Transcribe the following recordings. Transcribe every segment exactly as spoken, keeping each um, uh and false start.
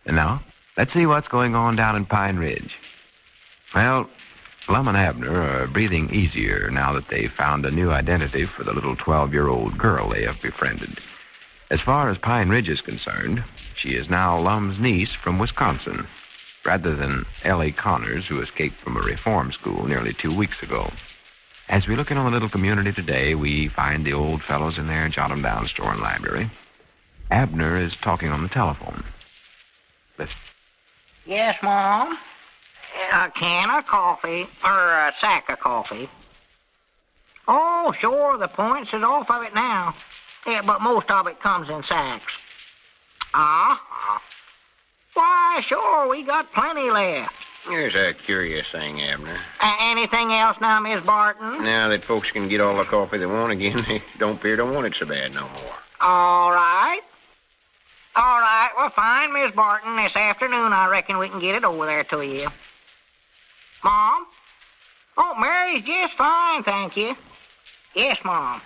And now, let's see what's going on down in Pine Ridge. Well, Lum and Abner are breathing easier now that they've found a new identity for the little twelve-year-old girl they have befriended. As far as Pine Ridge is concerned, she is now Lum's niece from Wisconsin, rather than Ellie Connors, who escaped from a reform school nearly two weeks ago. As we look in on the little community today, we find the old fellows in their jot-em-down store and library. Abner is talking on the telephone. Listen. Yes, Mom? A can of coffee, or a sack of coffee. Oh, sure, the points is off of it now. Yeah, but most of it comes in sacks. Ah. Why, sure, we got plenty left. Here's a curious thing, Abner. Uh, anything else now, Miss Barton? Now that folks can get all the coffee they want again, they don't appear to want it so bad no more. All right. All right, well, fine, Miss Barton. This afternoon, I reckon we can get it over there to you. Mom? Oh, Mary's just fine, thank you. Yes, Mom.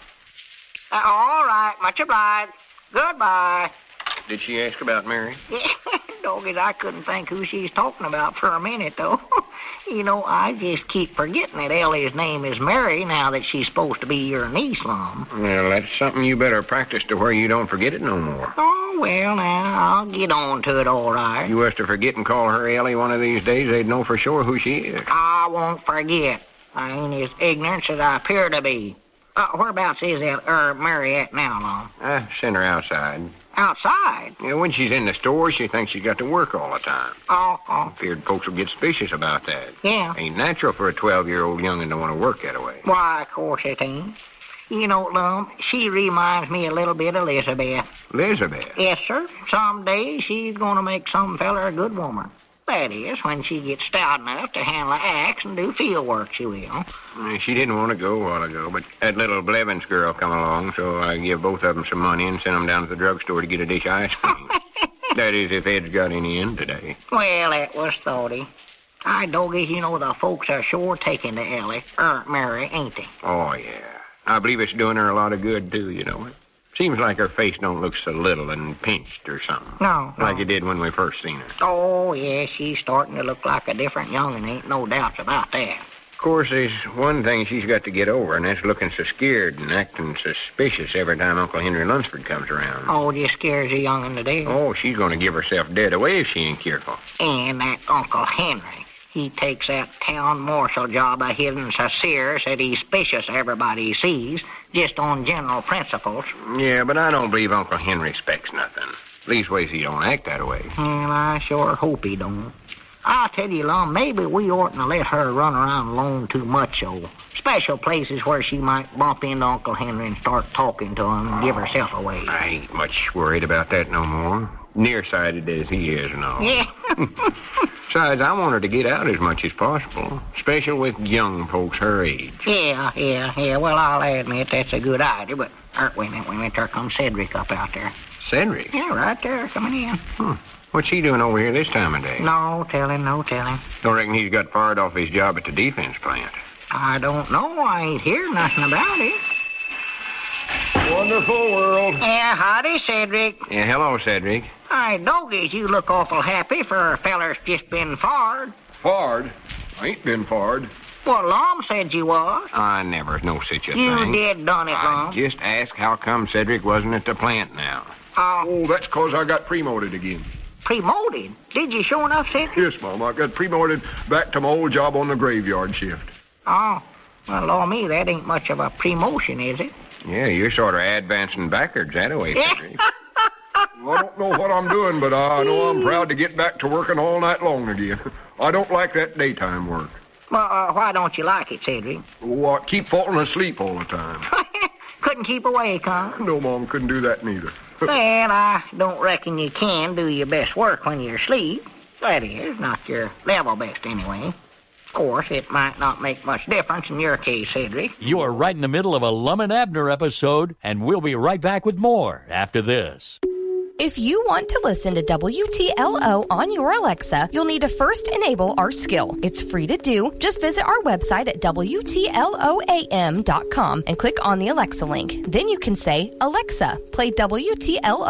Uh, all right, much obliged. Goodbye. Did she ask about Mary? Yeah, doggies, I couldn't think who she's talking about for a minute, though. You know, I just keep forgetting that Ellie's name is Mary now that she's supposed to be your niece, Lum. Well, that's something you better practice to where you don't forget it no more. Oh, well, now, I'll get on to it all right. You was to forget and call her Ellie one of these days, they'd know for sure who she is. I won't forget. I ain't as ignorant as I appear to be. Uh, whereabouts is that, er, Mary at now, Lum? I sent her outside. Outside? Yeah, when she's in the store, she thinks she's got to work all the time. Oh, oh. Feared folks will get suspicious about that. Yeah. Ain't natural for a twelve-year-old young'un to want to work that way. Why, of course it ain't. You know, Lum, she reminds me a little bit of Elizabeth. Elizabeth? Yes, sir. Someday she's going to make some feller a good woman. That is, when she gets stout enough to handle an axe and do field work, she will. She didn't want to go a while ago, but that little Blevins girl come along, so I give both of them some money and sent them down to the drugstore to get a dish of ice cream. That is, if Ed's got any in today. Well, that was thoughty. I doggies, you know, the folks are sure taking to Ellie, er, Mary, ain't they? Oh, yeah. I believe it's doing her a lot of good, too, you know. It seems like her face don't look so little and pinched or something. No, no. Like it did when we first seen her. Oh, yeah, she's starting to look like a different young'un, ain't no doubts about that. Of course, there's one thing she's got to get over, and that's looking so scared and acting suspicious every time Uncle Henry Lunsford comes around. Oh, just scares a young'un to death. Oh, she's going to give herself dead away if she ain't careful. And that Uncle Henry, he takes that town marshal job of hidden so serious that he's suspicious of everybody he sees, just on general principles. Yeah, but I don't believe Uncle Henry expects nothing. Leastways, he don't act that way. Well, I sure hope he don't. I'll tell you, Lum, maybe we oughtn't to let her run around alone too much, though. Special places where she might bump into Uncle Henry and start talking to him and give herself away. I ain't much worried about that no more. Nearsighted as he is and all. Yeah. Besides, I want her to get out as much as possible, especially with young folks her age. Yeah, yeah, yeah. Well, I'll admit that's a good idea, but... Er, wait a minute, wait a minute. There comes Cedric up out there. Cedric? Yeah, right there, coming in. Hmm. What's he doing over here this time of day? No telling, no telling. Don't reckon he's got fired off his job at the defense plant. I don't know. I ain't heard nothing about it. Wonderful world. Yeah, howdy, Cedric. Yeah, hello, Cedric. Hi, doggies, you look awful happy for a feller's just been fired. Fired? I ain't been fired. Well, Lum said you was. I never no such a You thing. did done it, I Lum. just asked how come Cedric wasn't at the plant now. Uh, Oh, that's 'cause I got promoted again. promoted? Did you sure enough, Cedric? Yes, Mom, I got promoted back to my old job on the graveyard shift. Oh, well, Lord me, that ain't much of a promotion, is it? Yeah, you're sort of advancing backwards that way, Cedric. Well, I don't know what I'm doing, but I know I'm proud to get back to working all night long again. I don't like that daytime work. Well, uh, why don't you like it, Cedric? Oh, I keep falling asleep all the time. Couldn't keep awake, huh? No, Mom, couldn't do that neither. Well, I don't reckon you can do your best work when you're asleep. That is, not your level best anyway. Of course, it might not make much difference in your case, Cedric. You are right in the middle of a Lum and Abner episode, and we'll be right back with more after this. If you want to listen to W T L O on your Alexa, you'll need to first enable our skill. It's free to do. Just visit our website at W T L O A M dot com and click on the Alexa link. Then you can say, Alexa, play W T L O.